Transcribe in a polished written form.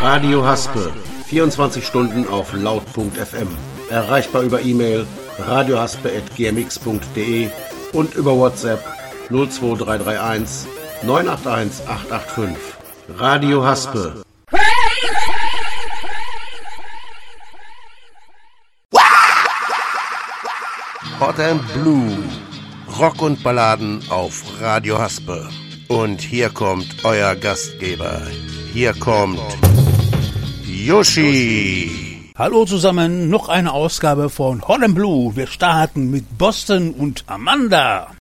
Radio Haspe, 24 Stunden auf laut.fm. Erreichbar über E-Mail radiohaspe@gmx.de und über WhatsApp 02331 981 885. Radio Haspe. Hot and Blue. Rock und Balladen auf Radio Haspe. Und hier kommt euer Gastgeber. Hier kommt Yoshi. Hallo zusammen, noch eine Ausgabe von Hot and Blue. Wir starten mit Boston und Amanda.